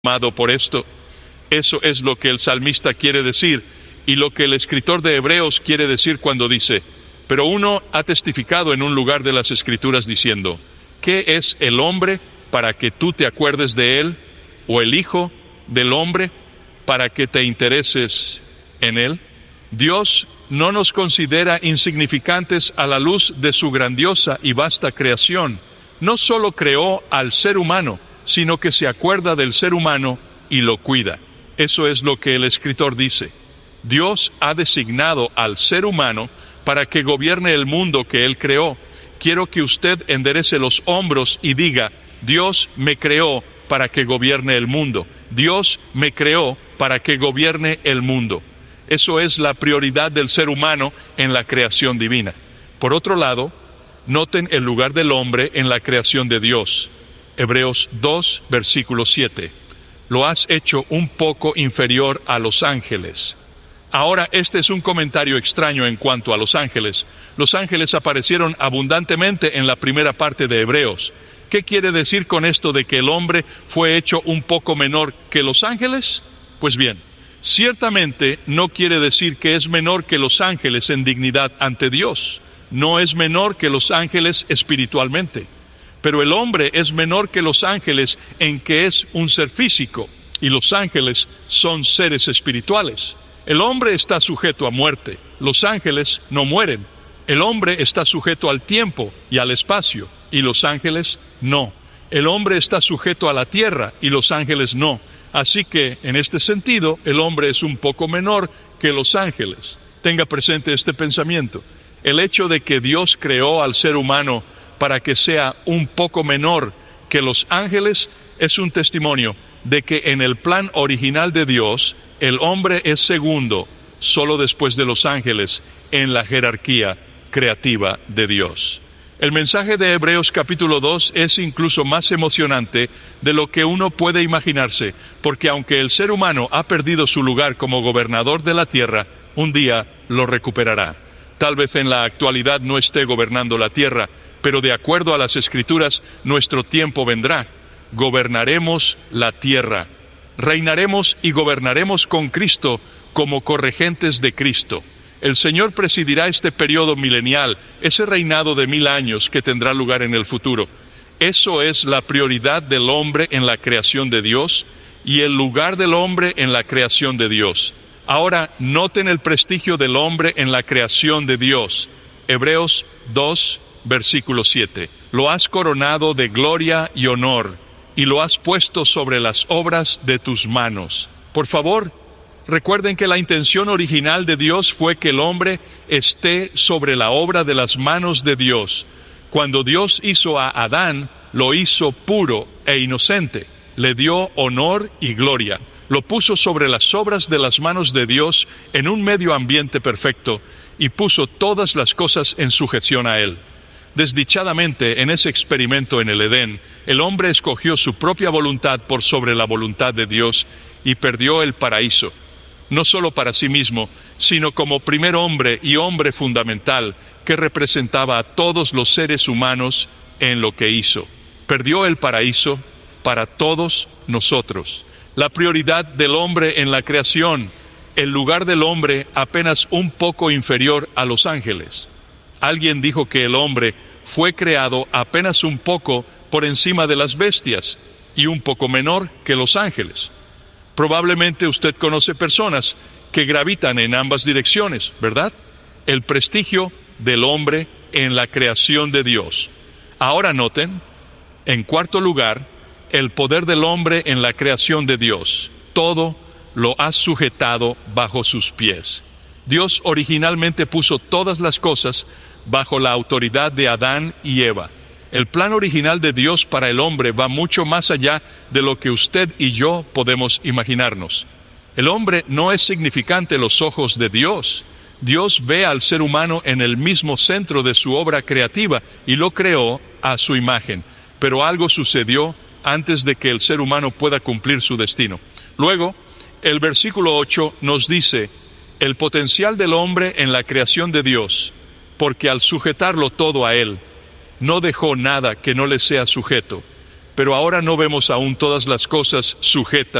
amado por esto. Eso es lo que el salmista quiere decir y lo que el escritor de Hebreos quiere decir cuando dice: pero uno ha testificado en un lugar de las Escrituras diciendo, ¿qué es el hombre para que tú te acuerdes de él? ¿O el hijo del hombre para que te intereses en él? Dios no nos considera insignificantes a la luz de su grandiosa y vasta creación. No solo creó al ser humano, sino que se acuerda del ser humano y lo cuida. Eso es lo que el escritor dice. Dios ha designado al ser humano para que gobierne el mundo que Él creó. Quiero que usted enderece los hombros y diga: Dios me creó para que gobierne el mundo. Dios me creó para que gobierne el mundo. Eso es la prioridad del ser humano en la creación divina. Por otro lado, noten el lugar del hombre en la creación de Dios. Hebreos 2, versículo 7. Lo has hecho un poco inferior a los ángeles. Ahora, este es un comentario extraño en cuanto a los ángeles. Los ángeles aparecieron abundantemente en la primera parte de Hebreos. ¿Qué quiere decir con esto de que el hombre fue hecho un poco menor que los ángeles? Pues bien, ciertamente no quiere decir que es menor que los ángeles en dignidad ante Dios. No es menor que los ángeles espiritualmente. Pero el hombre es menor que los ángeles en que es un ser físico, y los ángeles son seres espirituales. El hombre está sujeto a muerte, los ángeles no mueren. El hombre está sujeto al tiempo y al espacio, y los ángeles no. El hombre está sujeto a la tierra, y los ángeles no. Así que, en este sentido, el hombre es un poco menor que los ángeles. Tenga presente este pensamiento. El hecho de que Dios creó al ser humano para que sea un poco menor que los ángeles es un testimonio de que en el plan original de Dios, el hombre es segundo, solo después de los ángeles, en la jerarquía creativa de Dios. El mensaje de Hebreos capítulo 2 es incluso más emocionante de lo que uno puede imaginarse, porque aunque el ser humano ha perdido su lugar como gobernador de la tierra, un día lo recuperará. Tal vez en la actualidad no esté gobernando la tierra, pero de acuerdo a las Escrituras, nuestro tiempo vendrá. Gobernaremos la tierra. Reinaremos y gobernaremos con Cristo como corregentes de Cristo. El Señor presidirá este periodo milenial, ese reinado de 1000 años que tendrá lugar en el futuro. Eso es la prioridad del hombre en la creación de Dios y el lugar del hombre en la creación de Dios. Ahora, noten el prestigio del hombre en la creación de Dios. Hebreos 2, versículo 7. Lo has coronado de gloria y honor, y lo has puesto sobre las obras de tus manos. Por favor, recuerden que la intención original de Dios fue que el hombre esté sobre la obra de las manos de Dios. Cuando Dios hizo a Adán, lo hizo puro e inocente. Le dio honor y gloria. Lo puso sobre las obras de las manos de Dios en un medio ambiente perfecto y puso todas las cosas en sujeción a Él. Desdichadamente, en ese experimento en el Edén, el hombre escogió su propia voluntad por sobre la voluntad de Dios y perdió el paraíso, no solo para sí mismo, sino como primer hombre y hombre fundamental que representaba a todos los seres humanos en lo que hizo. Perdió el paraíso para todos nosotros. La prioridad del hombre en la creación, el lugar del hombre apenas un poco inferior a los ángeles. Alguien dijo que el hombre fue creado apenas un poco por encima de las bestias y un poco menor que los ángeles. Probablemente usted conoce personas que gravitan en ambas direcciones, ¿verdad? El prestigio del hombre en la creación de Dios. Ahora noten, en cuarto lugar, el poder del hombre en la creación de Dios. Todo lo ha sujetado bajo sus pies. Dios originalmente puso todas las cosas bajo la autoridad de Adán y Eva. El plan original de Dios para el hombre va mucho más allá de lo que usted y yo podemos imaginarnos. El hombre no es significante a los ojos de Dios. Dios ve al ser humano en el mismo centro de su obra creativa y lo creó a su imagen. Pero algo sucedió antes de que el ser humano pueda cumplir su destino. Luego, el versículo 8 nos dice: el potencial del hombre en la creación de Dios, porque al sujetarlo todo a Él, no dejó nada que no le sea sujeto. pero ahora no vemos aún todas las cosas sujetas